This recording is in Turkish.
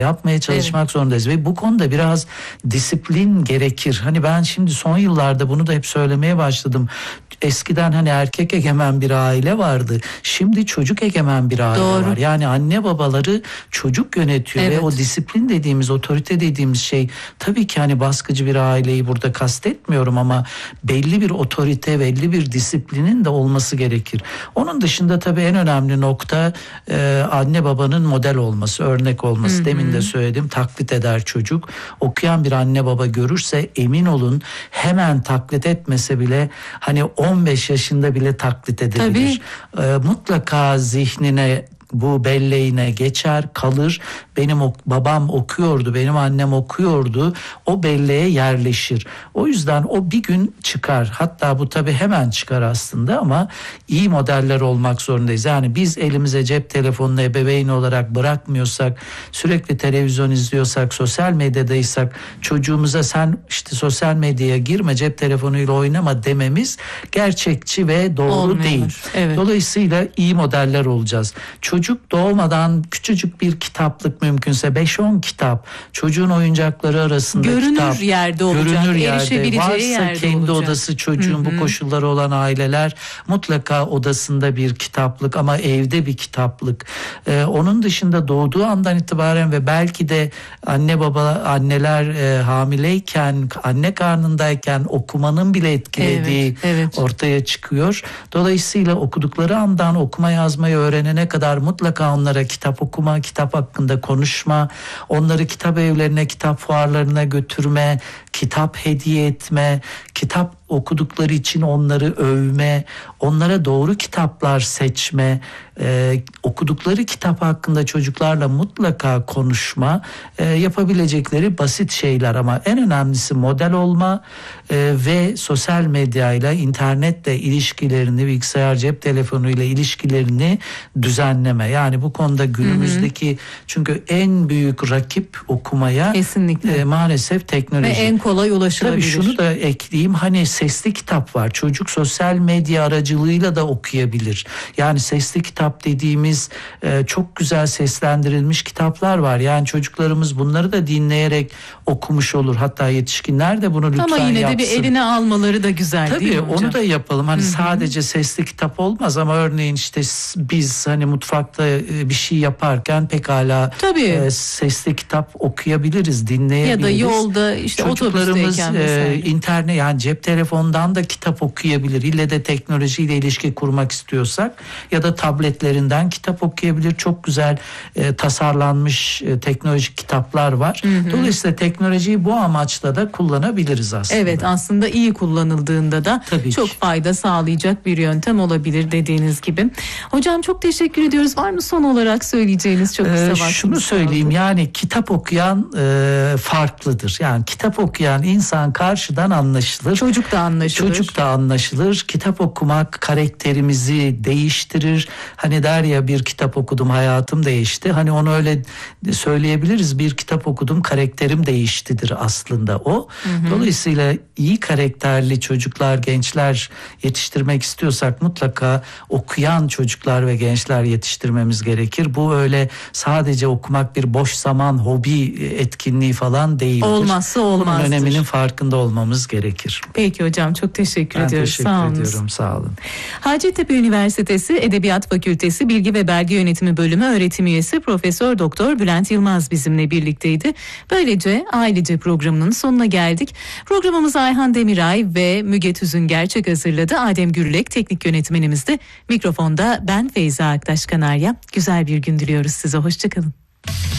yapmaya çalışmak zorundayız ve bu konuda biraz disiplin gerekir. Hani ben şimdi son yıllarda bunu da hep söylemeye başladım. Eskiden hani erkek egemen bir aile vardı. Şimdi çocuk egemen bir aile var. Yani anne babaları çocuk yönetiyor ve o disiplin dediğimiz, otorite dediğimiz şey, tabii ki hani baskıcı bir aileyi burada kastetmiyorum ama belli bir otorite, belli bir disiplinin de olması gerekir. Onun dışında tabii en önemli nokta anne babanın model olması, örnek olması. Demin de söyledim, taklit eder çocuk. Okuyan bir anne baba görürse emin olun hemen taklit etmese bile hani 15 yaşında bile taklit edebilir. Mutlaka zihnine, bu belleğine geçer, kalır. Benim babam okuyordu, benim annem okuyordu. O belleğe yerleşir. O yüzden o bir gün çıkar. Hatta bu tabii hemen çıkar aslında ama iyi modeller olmak zorundayız. Yani biz elimize cep telefonunu ebeveyn olarak bırakmıyorsak, sürekli televizyon izliyorsak, sosyal medyadaysak, çocuğumuza sen işte sosyal medyaya girme, cep telefonuyla oynama dememiz gerçekçi ve doğru değil. Dolayısıyla iyi modeller olacağız. Çocuk doğmadan küçücük bir kitaplık, mümkünse 5-10 kitap, çocuğun oyuncakları arasında görünür yerde olacak, erişebileceği varsa yerde kendi olacak. odası çocuğun, bu koşulları olan aileler mutlaka odasında bir kitaplık ama evde bir kitaplık. Onun dışında doğduğu andan itibaren ve belki de anneler hamileyken, anne karnındayken okumanın bile etkilediği ortaya çıkıyor. Dolayısıyla okudukları andan okuma yazmayı öğrenene kadar mutlaka onlara kitap okuma, kitap hakkında konuşma, onları kitap evlerine, kitap fuarlarına götürme, kitap hediye etme, kitap okudukları için onları övme, onlara doğru kitaplar seçme, okudukları kitap hakkında çocuklarla mutlaka konuşma, yapabilecekleri basit şeyler ama en önemlisi model olma ve sosyal medyayla, internetle ilişkilerini, bilgisayar, cep telefonuyla ilişkilerini düzenleme. Yani bu konuda günümüzdeki çünkü en büyük rakip okumaya maalesef teknoloji. Ve en kolay ulaşılabilir. Tabii şunu da ekleyeyim, hani sesli kitap var. Çocuk sosyal medya aracılığıyla da okuyabilir. Yani sesli kitap dediğimiz çok güzel seslendirilmiş kitaplar var. Yani çocuklarımız bunları da dinleyerek okumuş olur. Hatta yetişkinler de bunu lütfen yapsın. Ama yine de bir eline alması da güzel. Tabii, değil mi hocam? Onu da yapalım. Hani sadece sesli kitap olmaz ama örneğin işte biz hani mutfakta bir şey yaparken pekala sesli kitap okuyabiliriz, dinleyebiliriz. Ya da yolda işte otobüsteyken internet, yani cep telefonundan da kitap okuyabilir. İlle de teknolojiyle ilişki kurmak istiyorsak ya da tabletlerinden kitap okuyabilir. Çok güzel tasarlanmış teknolojik kitaplar var. Dolayısıyla teknolojiyi bu amaçla da kullanabiliriz aslında. Evet, aslında iyi kullanıldığında da çok fayda sağlayacak bir yöntem olabilir dediğiniz gibi. Hocam çok teşekkür ediyoruz. Var mı son olarak söyleyeceğiniz çok kısa vaktiniz? Şunu söyleyeyim, yani kitap okuyan farklıdır. Yani kitap okuyan insan karşıdan anlaşılır. Çocuk da anlaşılır. Kitap okumak karakterimizi değiştirir. Hani der ya, bir kitap okudum hayatım değişti. Hani onu öyle söyleyebiliriz. Bir kitap okudum karakterim değiştidir aslında o. Dolayısıyla iyi karakterli çocuklar, gençler yetiştirmek istiyorsak mutlaka okuyan çocuklar ve gençler yetiştirmemiz gerekir. Bu öyle sadece okumak bir boş zaman, hobi etkinliği falan değildir. Olmazsa olmazdır. Bunun öneminin farkında olmamız gerekir. Peki hocam, çok teşekkür ediyoruz. Ben teşekkür ediyorum. Sağ olun. Hacettepe Üniversitesi Edebiyat Fakültesi Bilgi ve Belge Yönetimi Bölümü öğretim üyesi Profesör Doktor Bülent Yılmaz bizimle birlikteydi. Böylece Ailece programının sonuna geldik. Programımızı Ayhan Demiray ve Müge Tüzün Gerçek hazırladı. Adem Gürlek teknik yönetmenimizdi. Mikrofonda ben Feyza Aktaş Kanarya. Güzel bir gün diliyoruz size. Hoşçakalın.